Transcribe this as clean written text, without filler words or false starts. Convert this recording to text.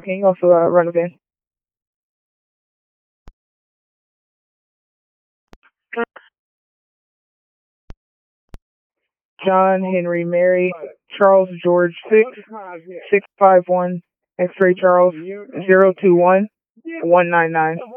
Can you also run again? John Henry Mary Charles George 6 651 X-ray Charles 021 199.